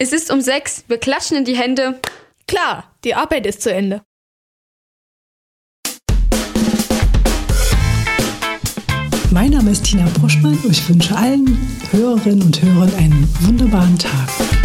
Es ist um 6, wir klatschen in die Hände. Klar, die Arbeit ist zu Ende. Mein Name ist Tina Bruschmann und ich wünsche allen Hörerinnen und Hörern einen wunderbaren Tag.